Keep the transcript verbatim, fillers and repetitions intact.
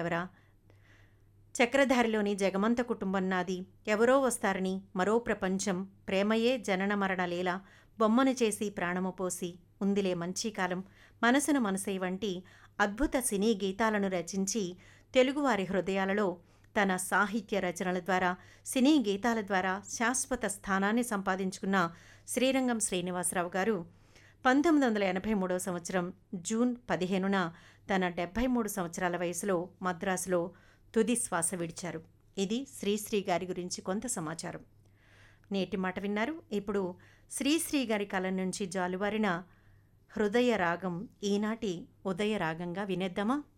దేవరా, చక్రధారిలోని జగమంత కుటుంబం నాది, ఎవరో వస్తారని, మరో ప్రపంచం, ప్రేమయే జనన మరణ లీల, బొమ్మను చేసి ప్రాణము పోసి, ఉందిలే మంచి కాలం, మనసును మనసై వంటి అద్భుత సినీ గీతాలను రచించి తెలుగువారి హృదయాలలో తన సాహిత్య రచనల ద్వారా, సినీ గీతాల ద్వారా శాశ్వత స్థానాన్ని సంపాదించుకున్న శ్రీరంగం శ్రీనివాసరావు గారు పంతొమ్మిది వందల ఎనభై మూడవ సంవత్సరం జూన్ పదిహేనున తన డెబ్భై మూడు సంవత్సరాల వయసులో మద్రాసులో తుది శ్వాస విడిచారు. ఇది శ్రీశ్రీ గారి గురించి కొంత సమాచారం. నేటి మాట విన్నారు. ఇప్పుడు శ్రీశ్రీ గారి కలం నుంచి జాలువారిన హృదయ రాగం ఈనాటి ఉదయ రాగంగా వినేద్దామా?